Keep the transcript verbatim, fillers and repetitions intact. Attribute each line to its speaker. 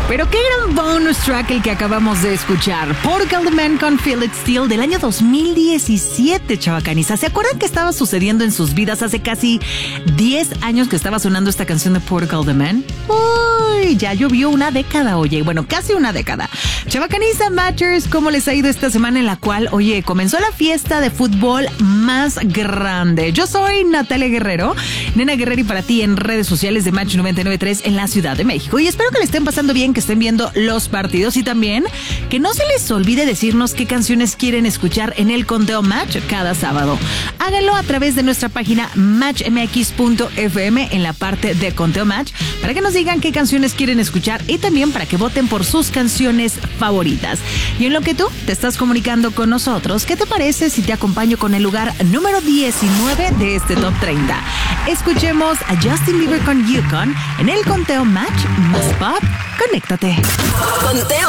Speaker 1: Pero qué gran bonus track el que acabamos de escuchar. Portugal The Man con Feel It Still del año dos mil diecisiete, chavacaniza. ¿Se acuerdan qué estaba sucediendo en sus vidas hace casi diez años que estaba sonando esta canción de Portugal The Man? Uy, ya llovió una década, oye. Bueno, casi una década. Chavacaniza Matchers, ¿cómo les ha ido esta semana en la cual, oye, comenzó la fiesta de fútbol más grande? Yo soy Natalia Guerrero, Nena Guerrero, y para ti en redes sociales de Match noventa y nueve punto tres en la Ciudad de México. Y espero que le estén pasando bien, que estén viendo los partidos y también que no se les olvide decirnos qué canciones quieren escuchar en el conteo Match cada sábado. Háganlo a través de nuestra página match m x punto f m en la parte de conteo Match para que nos digan qué canciones quieren escuchar y también para que voten por sus canciones favoritas. Y en lo que tú te estás comunicando con nosotros, ¿qué te parece si te acompaño con el lugar número diecinueve de este Top treinta? Escuchemos a Justin Bieber con Yukon en el conteo Match más Pop. Conéctate.
Speaker 2: Conteo